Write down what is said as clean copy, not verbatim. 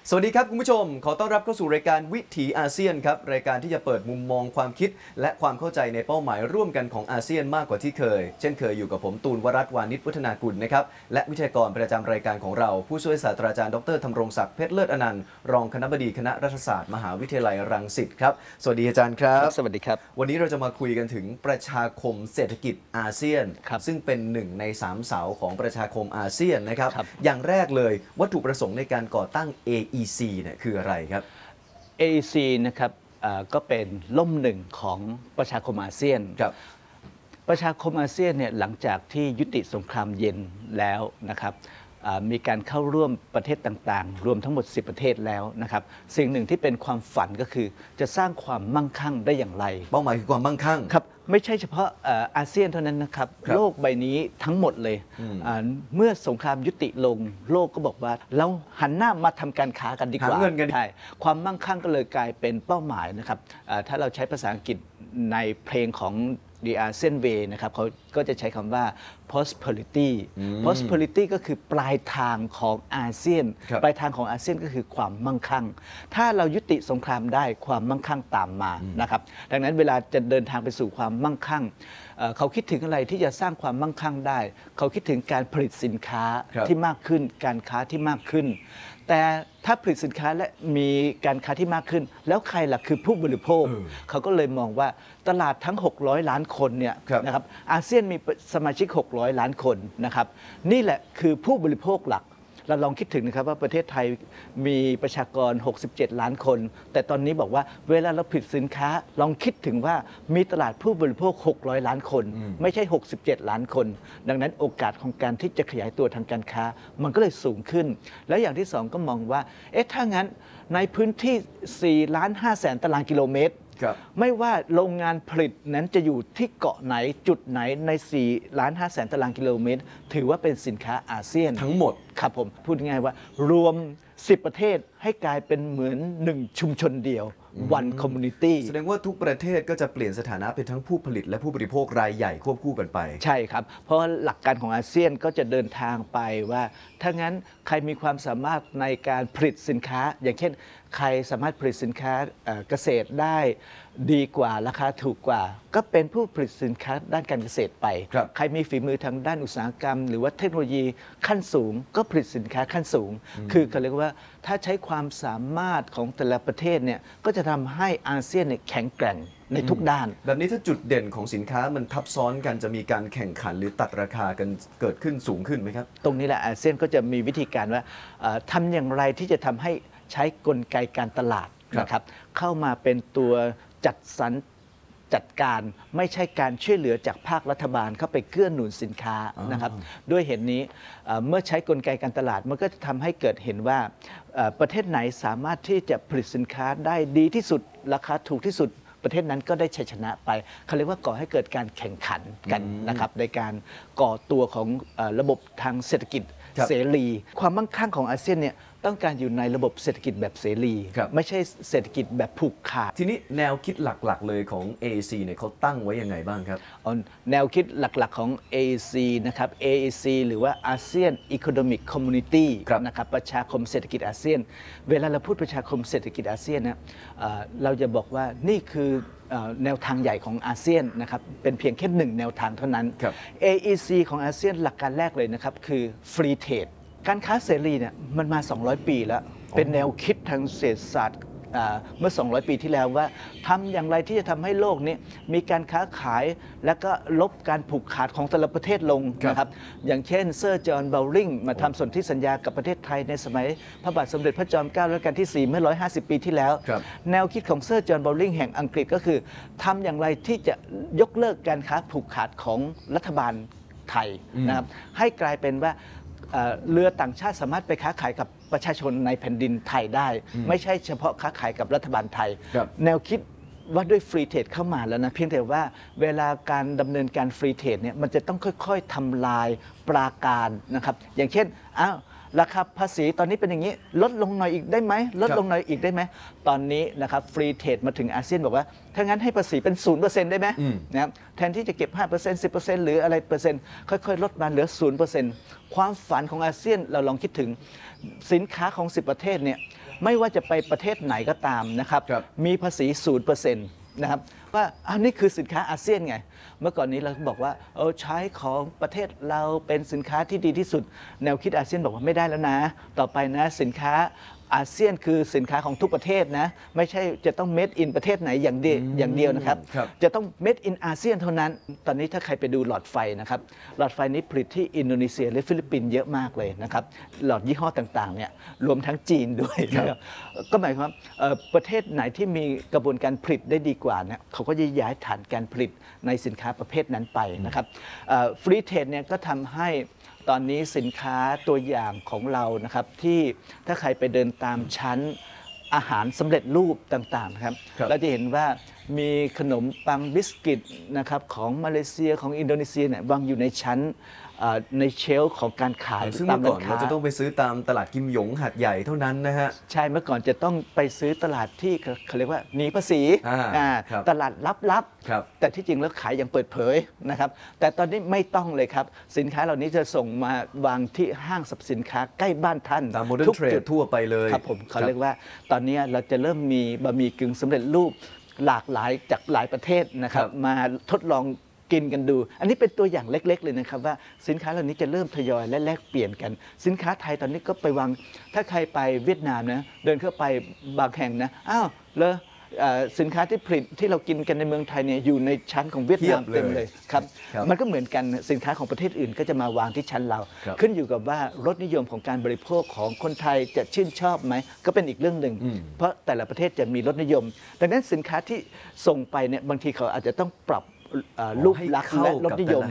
สวัสดีครับคุณผู้ชมขอต้อนรับเข้าสู่รายการวิถีอาเซียนครับรายการที่จะเปิดมุมมองความคิดและความเข้าใจในเป้าหมายร่วมกันของอาเซียนมากกว่าที่เคยเช่นเคยอยู่กับผมตูนวรัตน์วานิชวัฒนากุลนะครับและวิทยากรประจำรายการของเราผู้ช่วยศาสตราจารย์ดรธำรงศักดิ์เพชรเลิศอนันต์รองคณบดีคณะรัฐศาสตร์มหาวิทยาลัยรังสิตครับสวัสดีอาจารย์ครับสวัสดีครับวันนี้เราจะมาคุยกันถึงประชาคมเศรษฐกิจอาเซียนซึ่งเป็นหนึ่งใน3เสาของประชาคมอาเซียนนะครับอย่างแรกเลยวัตถุประสงค์ในการก่อตั้ง AEC เนี่ยคืออะไรครับ AEC นะครับก็เป็นล่มหนึ่งของประชาคมอาเซียนประชาคมอาเซียนเนี่ยหลังจากที่ยุติสงครามเย็นแล้วนะครับมีการเข้าร่วมประเทศต่างๆรวมทั้งหมด10ประเทศแล้วนะครับสิ่งหนึ่งที่เป็นความฝันก็คือจะสร้างความมั่งคั่งได้อย่างไรเป้าหมายคือความมั่งคั่งครับไม่ใช่เฉพาะอาเซียนเท่านั้นนะครับโลกใบนี้ทั้งหมดเลยเมื่อสงครามยุติลงโลกก็บอกว่าเราหันหน้ามาทำการค้ากันดีกว่าหาเงินกันใช่ความมั่งคั่งก็เลยกลายเป็นเป้าหมายนะครับถ้าเราใช้ภาษาอังกฤษในเพลงของThe ASEAN Way นะครับเขาก็จะใช้คำว่า prosperity prosperity ก็คือปลายทางของอาเซียนปลายทางของอาเซียนก็คือความมั่งคั่งถ้าเรายุติสงครามได้ความมั่งคั่งตามมานะครับดังนั้นเวลาจะเดินทางไปสู่ความมั่งคั่งเขาคิดถึงอะไรที่จะสร้างความมั่งคั่งได้เขาคิดถึงการผลิตสินค้าที่มากขึ้นการค้าที่มากขึ้นแต่ถ้าผลิตสินค้าและมีการค้าที่มากขึ้นแล้วใครล่ะคือผู้บริโภคเขาก็เลยมองว่าตลาดทั้ง600ล้านคนเนี่ยนะครับอาเซียนมีสมาชิก600ล้านคนนะครับนี่แหละคือผู้บริโภคหลักเราลองคิดถึงนะครับว่าประเทศไทยมีประชากร67ล้านคนแต่ตอนนี้บอกว่าเวลาเราผลิตสินค้าลองคิดถึงว่ามีตลาดผู้บริโภค600ล้านคนไม่ใช่67ล้านคนดังนั้นโอกาสของการที่จะขยายตัวทางการค้ามันก็เลยสูงขึ้นแล้วอย่างที่สองก็มองว่าถ้างั้นในพื้นที่4.5 ล้านตารางกิโลเมตรไม่ว่าโรงงานผลิตนั้นจะอยู่ที่เกาะไหนจุดไหนใน4.5 ล้านตารางกิโลเมตรถือว่าเป็นสินค้าอาเซียนทั้งหมดครับผมพูดง่ายๆว่ารวม10ประเทศให้กลายเป็นเหมือน1ชุมชนเดียว one community แสดงว่าทุกประเทศก็จะเปลี่ยนสถานะเป็นทั้งผู้ผลิตและผู้บริโภครายใหญ่ควบคู่กันไปใช่ครับเพราะหลักการของอาเซียนก็จะเดินทางไปว่าถ้างั้นใครมีความสามารถในการผลิตสินค้าอย่างเช่นใครสามารถผลิตสินค้าเกษตรได้ดีกว่าราคาถูกกว่าก็เป็นผู้ผลิตสินค้าด้านการเกษตรไปใครมีฝีมือทางด้านอุตสาหกรรมหรือว่าเทคโนโลยีขั้นสูงก็ผลิตสินค้าขั้นสูงคือเขาเรียกว่าถ้าใช้ความสามารถของแต่ละประเทศเนี่ยก็จะทำให้อาเซียนเนี่ยแข็งแกร่งในทุกด้านแบบนี้ถ้าจุดเด่นของสินค้ามันทับซ้อนกันจะมีการแข่งขันหรือตัดราคากันเกิดขึ้นสูงขึ้นไหมครับตรงนี้แหละอาเซียนก็จะมีวิธีการว่าทำอย่างไรที่จะทำให้ใช้กลไกการตลาดนะครับเข้ามาเป็นตัวจัดสรรจัดการไม่ใช่การช่วยเหลือจากภาครัฐบาลเข้าไปเกื้อหนุนสินค้านะครับด้วยเหตุนี้เมื่อใช้กลไกการตลาดมันก็จะทำให้เกิดเห็นว่าประเทศไหนสามารถที่จะผลิตสินค้าได้ดีที่สุดราคาถูกที่สุดประเทศนั้นก็ได้ชัยชนะไปเขาเรียกว่าก่อให้เกิดการแข่งขันกันนะครับในการก่อตัวของระบบทางเศรษฐกิจเสรีความมั่งคั่งของอาเซียนเนี่ยต้องการอยู่ในระบบเศรษฐกิจแบบเสรีไม่ใช่เศรษฐกิจแบบผูกขาดทีนี้แนวคิดหลักๆเลยของ AEC เนี่ยเขาตั้งไว้ยังไงบ้างครับแนวคิดหลักๆของ AEC นะครับ AEC หรือว่า ASEAN Economic Community นะครับประชาคมเศรษฐกิจอาเซียนเวลาเราพูดประชาคมเศรษฐกิจอาเซียนนะเราจะบอกว่านี่คือแนวทางใหญ่ของอาเซียนนะครับเป็นเพียงแค่1แนวทางเท่านั้น AEC ของอาเซียนหลักการแรกเลยนะครับคือ Free Trade การค้าเสรีเนี่ยมันมา200ปีแล้วเป็นแนวคิดทางเศรษฐศาสตร์เมื่อ200ปีที่แล้วว่าทำอย่างไรที่จะทำให้โลกนี้มีการค้าขายและก็ลบการผูกขาดของแต่ละประเทศลงนะครับอย่างเช่นเซอร์จอห์นเบลลิงมาทำสนธิสัญญากับประเทศไทยในสมัยพระบาทสมเด็จพระจอมเกล้ารัชกาลที่4เมื่อ150ปีที่แล้วแนวคิดของเซอร์จอห์นเบลลิงแห่งอังกฤษก็คือทำอย่างไรที่จะยกเลิกการค้าผูกขาดของรัฐบาลไทยนะครับให้กลายเป็นว่าเรือต่างชาติสามารถไปค้าขายกับประชาชนในแผ่นดินไทยได้ไม่ใช่เฉพาะค้าขายกับรัฐบาลไทยแนวคิดว่าด้วยฟรีเทรดเข้ามาแล้วนะเพียงแต่ว่าเวลาการดำเนินการฟรีเทรดเนี่ยมันจะต้องค่อยๆทำลายปราการนะครับอย่างเช่นราคาภาษีตอนนี้เป็นอย่างนี้ลดลงหน่อยอีกได้ไหมลดลงหน่อยอีกได้ไหมตอนนี้นะครับฟรีเทรดมาถึงอาเซียนบอกว่าถ้างั้นให้ภาษีเป็น 0% ได้ไหมนะครับแทนที่จะเก็บ 5% 10% หรืออะไรเปอร์เซ็นต์ค่อยๆลดมาเหลือ 0%ความฝันของอาเซียนเราลองคิดถึงสินค้าของ 10 ประเทศเนี่ยไม่ว่าจะไปประเทศไหนก็ตามนะครับมีภาษี 0%นะครับว่าอันนี้คือสินค้าอาเซียนไงเมื่อก่อนนี้เราบอกว่าใช้ของประเทศเราเป็นสินค้าที่ดีที่สุดแนวคิดอาเซียนบอกว่าไม่ได้แล้วนะต่อไปนะสินค้าอาเซียนคือสินค้าของทุกประเทศนะไม่ใช่จะต้อง made in ประเทศไหนอย่างเดียวนะครับจะต้อง made in อาเซียนเท่านั้นตอนนี้ถ้าใครไปดูหลอดไฟนะครับหลอดไฟนี้ผลิตที่อินโดนีเซียและฟิลิปปินส์เยอะมากเลยนะครับหลอดยี่ห้อต่างๆเนี่ยรวมทั้งจีนด้วยนะครับก็หมายความว่าประเทศไหนที่มีกระบวนการผลิตได้ดีกว่าเนี่ยเขาก็จะย้ายฐานการผลิตในสินค้าประเภทนั้นไปนะครับฟรีเทรดเนี่ยก็ทำให้ตอนนี้สินค้าตัวอย่างของเรานะครับที่ถ้าใครไปเดินตามชั้นอาหารสำเร็จรูปต่างๆนะครับเราจะเห็นว่ามีขนมปังบิสกิตนะครับของมาเลเซียของอินโดนีเซียเนี่ยวางอยู่ในชั้นในเชลฟ์ของการขายซึ่งเมื่อก่อนเราจะต้องไปซื้อตามตลาดกิมหยงหาดใหญ่เท่านั้นนะฮะใช่เมื่อก่อนจะต้องไปซื้อตลาดที่เขาเรียกว่าหนีภาษีตลาดลับๆแต่ที่จริงแล้วขายอย่างเปิดเผยนะครับแต่ตอนนี้ไม่ต้องเลยครับสินค้าเหล่านี้จะส่งมาวางที่ห้างสรรพสินค้าใกล้บ้านท่านตามโมเดิร์นเทรดทั่วไปเลยครับผมเขาเรียกว่าตอนนี้เราจะเริ่มมีบะหมี่กึ่งสำเร็จรูปหลากหลายจากหลายประเทศนะครับมาทดลองกินกันดูอันนี้เป็นตัวอย่างเล็กๆเลยนะครับว่าสินค้าเหล่านี้จะเริ่มทยอยและแลกเปลี่ยนกันสินค้าไทยตอนนี้ก็ไปวางถ้าใครไปเวียดนามนะเดินเข้าไปบางแห่งนะอ้าวเลยสินค้าที่ผลิตที่เรากินกันในเมืองไทยเนี่ยอยู่ในชั้นของเวียดนามเต็มเลยครับมันก็เหมือนกันสินค้าของประเทศอื่นก็จะมาวางที่ชั้นเราขึ้นอยู่กับว่ารสนิยมของการบริโภคของคนไทยจะชื่นชอบไหมก็เป็นอีกเรื่องหนึ่งเพราะแต่ละประเทศจะมีรสนิยมดังนั้นสินค้าที่ส่งไปเนี่ยบางทีเขาอาจจะต้องปรับรูปลักษณ์และรสนิยม